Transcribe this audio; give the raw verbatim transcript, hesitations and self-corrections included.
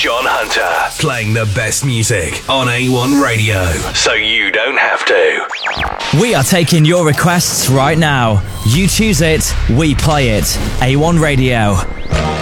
John Hunter, playing the best music on A one Radio, so you don't have to. We are taking your requests right now. You choose it, we play it. A one Radio.